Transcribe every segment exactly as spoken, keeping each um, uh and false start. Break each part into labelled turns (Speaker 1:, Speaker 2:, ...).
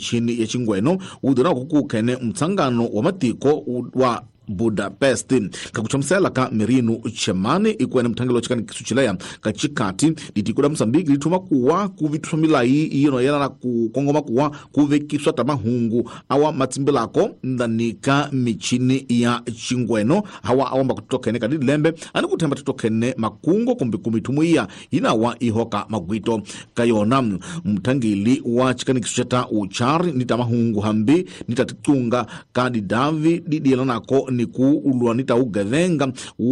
Speaker 1: chini ya chingweno udira kukukene mtsangano wa matiko wa Budapest kakuchamsela ka Merino Chemane ikwene mtangelo chikani kisuchilea kachikati litikuda Msambiki lituma kuwa kuvituswa milai ino yana na kukongoma kuwa kuvekiswa tamahungu awa matimbilako ndanika michini ya chingweno hawa awamba kutokene kadidi lembe ani kutemba tutokene makungo kumbi kumitumu iya inawa ihoka magwito kayona mtangili wa chikani kisucheta uchari nitamahungu hambi nitatitunga kadi davi didilanako ni ku uluanita ugevenga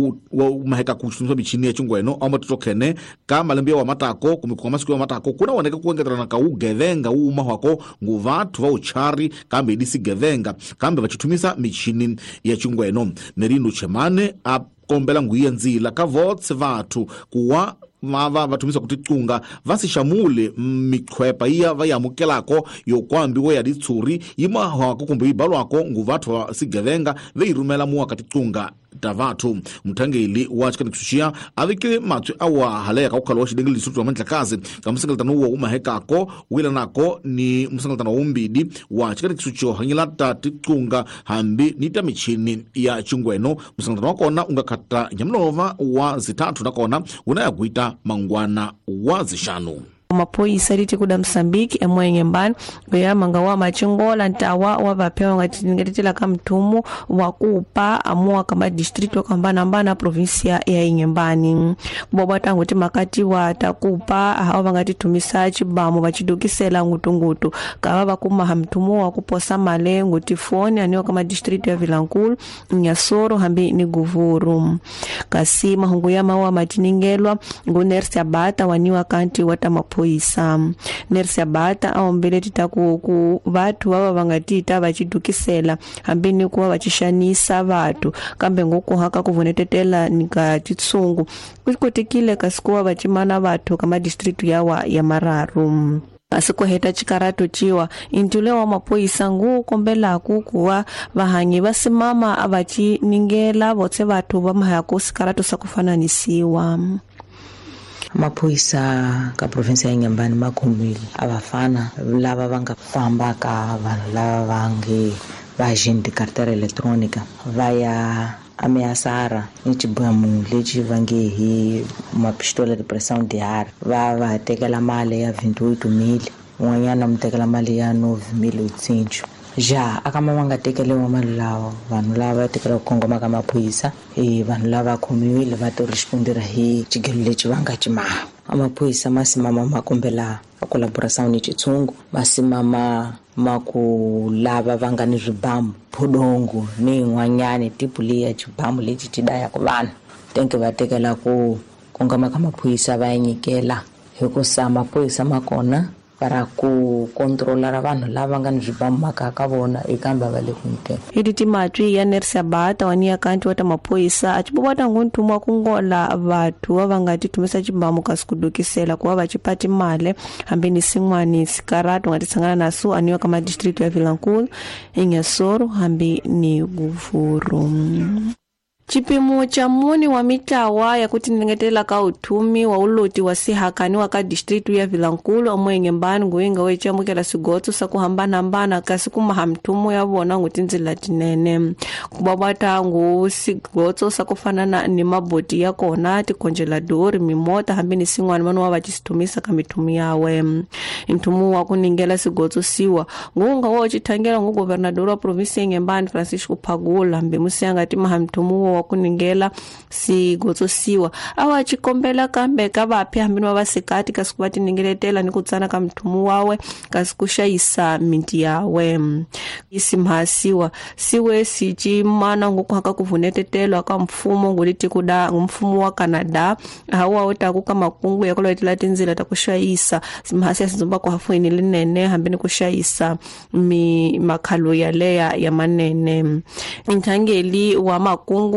Speaker 1: umaheka kushunza bichini ya chungweno au matutokene kama lembia wa matako kumikuwa masiku wa matako kuna waneka kuengetrana ka ugevenga umahwako nguvatu wa uchari kambe idisi gevenga kambe wachitumisa michini ya chungweno. Merino Chemane akombela nguia nzila kavotse vatu kuwa mava vatumisa kutitunga vasishamule mikwepa iya vayamukelako yokwambiwe ya ditsuri ima hwako kumbi ibalo wako nguvatu wa sigevenga veirumela muwa katitunga tavatu. Mtangeli wachikani kisushia avikile matu awa halea kaukalo washidengili lisutu wa manchila kazi kamusengelitanu wa umaheka ako wila nako ni musengelitanu wa umbidi wachikani kisuchio hangila tatitunga hambi nita michini ya chungweno musengelitanu wakona ungakata nyamnova wa zitatu nakona unayaguita mangwana wa zishanu.
Speaker 2: Mapoisa liti kuda Msambiki emwe nyembani ya mangawa machingola ntawa wabapewa ngatingatitila kamtumu wakupa amua kama district wakambana mbana provinsia ya nyembani boba tangu timakati wa takupa hawa bangati tumisachi bamu bachidukisela ngutungutu kawa bakuma hamtumu wakuposa male ngutifoni aniwa kama district ya Vilankulu Nyasoro hambi ni Guvuru kasima hungu ya mawa matiningelwa ngunersi abata waniwa kanti watamapo isa nersi abata au mbele titaku ku watu waba bangatita bachidukisela hambini kuwa bachishanisa watu kambe ngoko haka kuvonetetela nikatitsungu kukotikile kasikuwa bachimana watu kama district yawa ya Mararu asiko heta chikarato chiwa intule wa mapoisa ngu kombela kukuwa bahanyi basimama abachi ningela botse watu bamahaya kusikarato sakufananisiwa.
Speaker 3: Mapoisa ka provinsia ya Nyambani makumili abafana lava vanga famba ka vanhu lava vangi vagenti carteira eletrônica vaya ameaçara ni chibamu lechi vangi hi uma pistola de pressão de ar va va tekela mali ya vinte e oito mil un'anyana mtekela mali ya nove mil e oitocentos ja akama vanga tekelewa mali lawa vanhu lava tekela kongoma ka mapoisa e vanhu lava khomiwile va to respondera hi chigelo lechi vanga chimaha amapoisa masimama makombela colaboração ni chitsungu masimama makulava vanga ni zvibamu podongo ni n'wanyani tipo liya chibamu lechi tidaya ku vanhu tenke va tekela ku kongoma ka mapoisa va nyikela hikusa mapoisa makona para ku controlar vanhu lava nga ni zvibamu makaka vona ekamba vale kunte
Speaker 2: hidi timatwi ya nersi abata wania kanti wata mapoisa achibobata nguntumwa kungola vatu wavangati tumisa chibamu kasikudukisela kuwa vachipati male hambini singwani sikarato ngatitsangana nasu aniwa kama district ya Vilankulu Nyasoro hambi ni Guvuru. Chipimo cha muni wa mitawa ya kuti ningetela ka utumi wa uloti wa sihakani wa ka district ya Vilankulu amwe Nyembani nguinga wecha mukela sigotso sakuhambana mbana kasikuma hamtumu yabona ngutinzila tinene kubabata ngu sigotso sakufanana ni maboti ya kona ti congelador mimota hambini singwani manu wabachistumisa kamitumu yawe intumu wa kuningela sigotso siwa ngunga wo chitangela ngu governador wa province Nyembani Francisco Phagula mbe musiyanga ti mahamtumu kuningela si gotsosiwa awa chikombela kambe kabapi hambini wabasikati kasikubati ningeletela nikutsana kamtumu wawe kasikushayisa minti yawe isimhasiwa siwe sichi mana ngokuhaka kuvunetetelo aka mfumo nguliti kuda mfumo wa Canada hawa otaku kama kungu yakolotela tinzila takushayisa simhasiya sizomba kwa hafuini linene hambini kushayisa mi makhalo yaleya ya manene intangeli wa makungu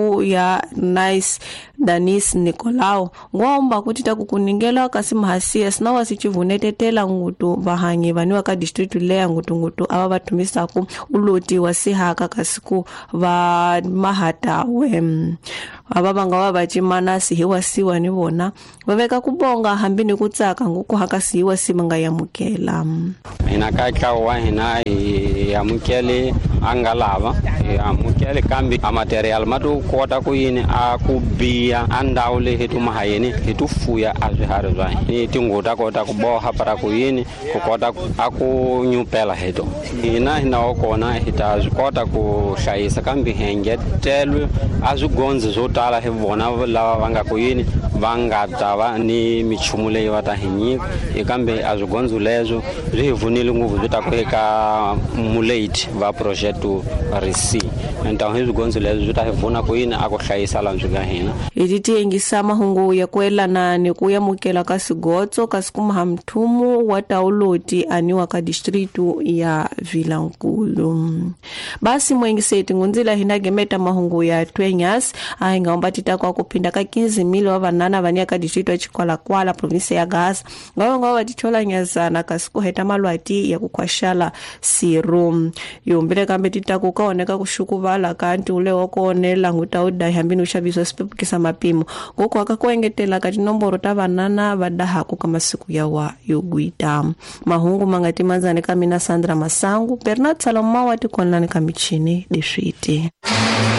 Speaker 2: siku ya Nice Danis Nicolau ngomba kuti takukuningela kasimhasia sina wasichivunetetela ngutu bahangi vaniwa ka district leya ngutu ngutu aba batumisa ku uloti wasihaka kasiku va mahata we ababanga wabachimana sihiwa siwa ni bona baveka kubonga hambini kutsaka nguku hakasiwa simanga yamukela
Speaker 4: ina kaka wa hina yamukele angalava yamukele kambi amaterial matu kota ku yini akubia andawle hitu mahayeni hitu fuya azihare zwa ni tinguta kota kuboha para ku yini kota akunyupela hitu ina hina okona hita kota ku shaisa kambi henge telwe azugonze zotala hevona lava vanga ku yini vanga tava ni michumule wata hinyi ikambe azugonzo lezo rivunile nguvu zitakweka mulate va project risi então hizo gonzo lezo zitahevuna ku yini akuhlayisa lanzuga hina
Speaker 2: iditi engisama hungu ya kwela na ni kuyamukela kasigotso kasikuma hamthumu wa tauloti aniwa ka district ya Vilankulu basi mwengiseti ngunzila hinage meta mahungu ya twenyas aingaomba titakwa kupinda ka quinze mil wa vanana vania ka district ya Chikola Kwala province ya Gaza ngawa ngawa tichola nyazana kasiku heta malwati ya kukwashala sirum yombele kambe titakukaoneka kushukuvala kanti ule wakuonela ngutauda hambini ushabizo sipukisa mapimo ngoko akakwengetela kati nomboro ta vanana vadahaku kama siku ya wa yoguita mahungu mangati manzane kamina Sandra Masangu Bernard Saloma wati konani kamichini dishwiti.